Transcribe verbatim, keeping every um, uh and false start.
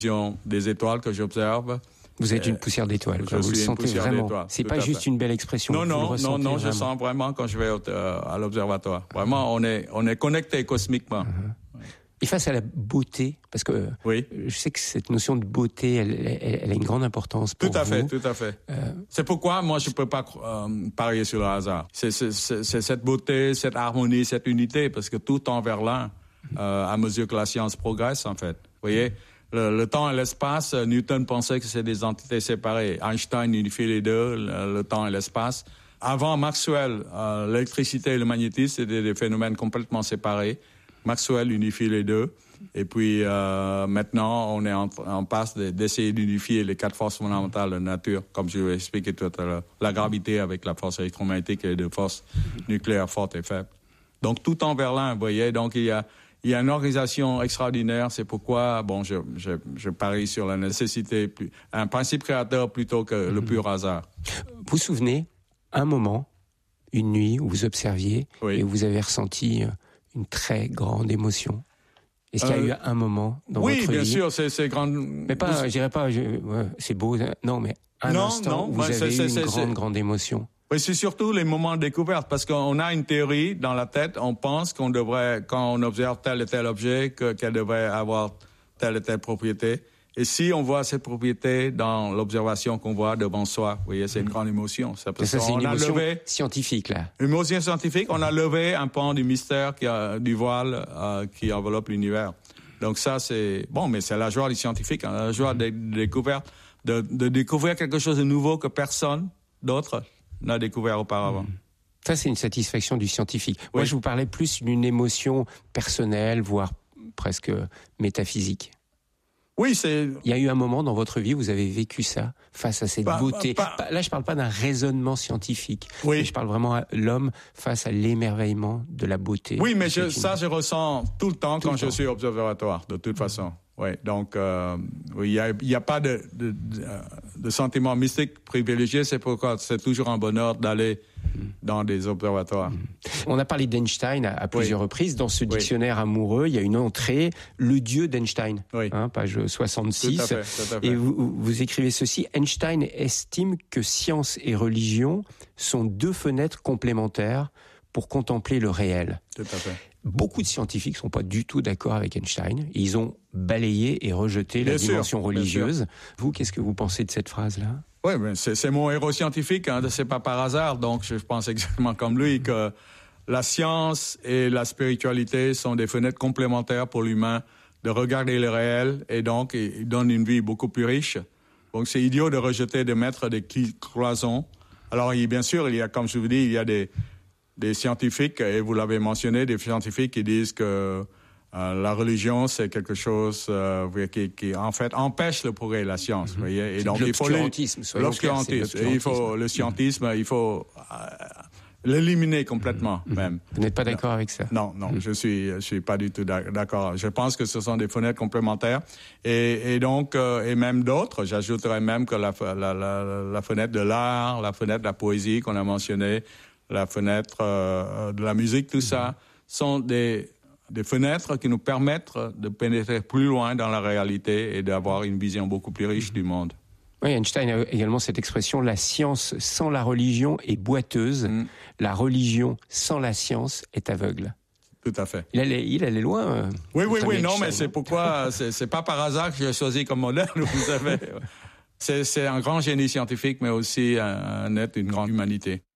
des étoiles que j'observe. Vous êtes une poussière d'étoiles, Je vous suis le une sentez poussière vraiment. d'étoiles, C'est tout pas à juste fait. une belle expression. Non, vous non, le ressentez non, non, vraiment. je sens vraiment quand je vais au, euh, à l'observatoire. Vraiment, on est, on est connecté cosmiquement. Uh-huh. Et face à la beauté, parce que oui. je sais que cette notion de beauté, elle, elle, elle a une grande importance pour vous. Tout à fait, tout à fait. Euh... C'est pourquoi moi je peux pas euh, parier sur le hasard. C'est, c'est, c'est, c'est cette beauté, cette harmonie, cette unité, parce que tout tend vers l'un euh, à mesure que la science progresse, en fait. Vous voyez, le, le temps et l'espace, Newton pensait que c'est des entités séparées. Einstein unifie les deux, le, le temps et l'espace. Avant Maxwell, euh, l'électricité et le magnétisme, c'était des phénomènes complètement séparés. Maxwell unifie les deux. Et puis euh, maintenant, on est en, en passe de, d'essayer d'unifier les quatre forces fondamentales de la nature, comme je l'ai expliqué tout à l'heure. La gravité avec la force électromagnétique et les deux forces nucléaires fortes et faibles. Donc tout en vers l'un, vous voyez. Donc il y a, il y a une organisation extraordinaire. C'est pourquoi, bon, je, je, je parie sur la nécessité, plus, un principe créateur plutôt que le pur hasard. Vous vous souvenez, un moment, une nuit où vous observiez oui. et où vous avez ressenti une très grande émotion? Est-ce qu'il y a euh, eu un moment dans oui, votre vie? Oui, bien sûr, c'est, c'est grand. Mais pas, je dirais pas, je, ouais, c'est beau, non, mais un non, instant non, où vous ouais, avez c'est, eu c'est, une c'est, grande, c'est... grande émotion. Oui, c'est surtout les moments de découverte, parce qu'on a une théorie dans la tête, on pense qu'on devrait, quand on observe tel et tel objet, que, qu'elle devrait avoir telle et telle propriété. Et si on voit cette propriété dans l'observation qu'on voit devant soi, vous voyez, c'est une grande émotion. Ça, ça c'est une émotion levé, scientifique, là. Une émotion scientifique, on a levé un pan du mystère, qui a, du voile euh, qui enveloppe l'univers. Donc ça, c'est... Bon, mais c'est la joie des scientifiques, hein, la joie de, de découverte, de, de découvrir quelque chose de nouveau que personne d'autre n'a découvert auparavant. Ça, c'est une satisfaction du scientifique. Oui. Moi, je vous parlais plus d'une émotion personnelle, voire presque métaphysique. Oui, c'est... Il y a eu un moment dans votre vie où vous avez vécu ça, face à cette pas, beauté. Pas... Là, je parle pas d'un raisonnement scientifique. Oui. Mais je parle vraiment à l'homme face à l'émerveillement de la beauté. Oui, mais je, ça, je ressens tout le temps tout quand le je temps. suis au observatoire, de toute façon. Oui, donc, euh, oui, il y a, y a pas de, de, de, de sentiment mystique privilégié. C'est pourquoi c'est toujours un bonheur d'aller dans des observatoires. On a parlé d'Einstein à, à plusieurs oui. reprises. Dans ce oui. dictionnaire amoureux, il y a une entrée, le dieu d'Einstein, oui. hein, page soixante-six. Tout à fait, tout à fait. Et vous, vous écrivez ceci: Einstein estime que science et religion sont deux fenêtres complémentaires pour contempler le réel. Tout à fait. Beaucoup de scientifiques sont pas du tout d'accord avec Einstein. Ils ont balayé et rejeté bien la sûr, dimension religieuse. Vous, qu'est-ce que vous pensez de cette phrase-là? Oui, mais c'est, c'est mon héros scientifique, hein, c'est pas par hasard. Donc, je pense exactement comme lui que la science et la spiritualité sont des fenêtres complémentaires pour l'humain de regarder le réel, et donc, ils donnent une vie beaucoup plus riche. Donc, c'est idiot de rejeter, de mettre des cloisons. Alors, il, bien sûr, il y a, comme je vous dis, il y a des, des scientifiques, et vous l'avez mentionné, des scientifiques qui disent que Euh, la religion, c'est quelque chose euh, qui, qui, en fait, empêche le progrès de la science. Mm-hmm. Vous voyez, et donc il faut l'obscurantisme. Les... L'obscurantisme. Et il faut le scientisme, mm-hmm. il faut euh, l'éliminer complètement, mm-hmm. même. Vous n'êtes pas d'accord avec ça? Non, non, mm-hmm. je suis, je suis pas du tout d'accord. Je pense que ce sont des fenêtres complémentaires, et, et donc, euh, et même d'autres. J'ajouterais même que la, la, la, la fenêtre de l'art, la fenêtre de la poésie qu'on a mentionnée, la fenêtre euh, de la musique, tout mm-hmm. ça sont des des fenêtres qui nous permettent de pénétrer plus loin dans la réalité et d'avoir une vision beaucoup plus riche du monde. Oui, Einstein a également cette expression: la science sans la religion est boiteuse, mm. la religion sans la science est aveugle. Tout à fait. Il allait, il allait loin. Euh, oui, oui, oui, non, mais c'est pourquoi, c'est, c'est pas par hasard que j'ai choisi comme modèle, vous savez. C'est, c'est un grand génie scientifique, mais aussi un, un être d'une grande humanité.